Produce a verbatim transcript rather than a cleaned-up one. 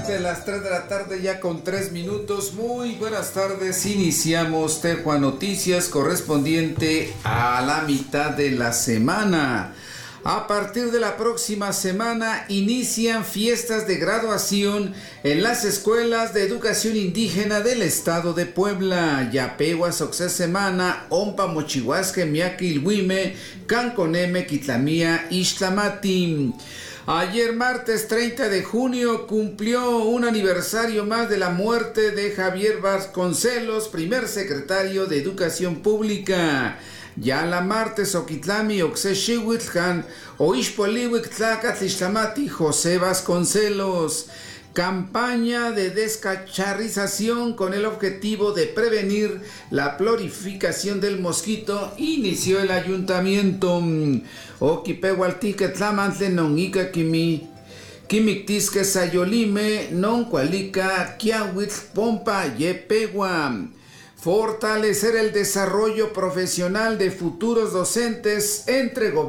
de las tres de la tarde ya con tres minutos. Muy buenas tardes. Iniciamos Tejua Noticias correspondiente a la mitad de la semana. A partir de la próxima semana inician fiestas de graduación en las escuelas de educación indígena del estado de Puebla. Yapegua soxe semana, Ompa Mochihuasque, Miaquilhuime, Canconeme, Quitlamía, Ixtlamati. Ayer martes treinta de junio cumplió un aniversario más de la muerte de Javier Vasconcelos, primer secretario de Educación Pública. Ya la martes Oquitlami Oxexihuitlan o Ixpolihuitlacatl Ixtlamati José Vasconcelos. Campaña de descacharrización con el objetivo de prevenir la proliferación del mosquito inició el ayuntamiento. Oquipehualtique tlamantle non ika kimi kimictisque sayolime non cualica kiawitl pompa yepegua. Fortalecer el desarrollo profesional de futuros docentes entre gobiernos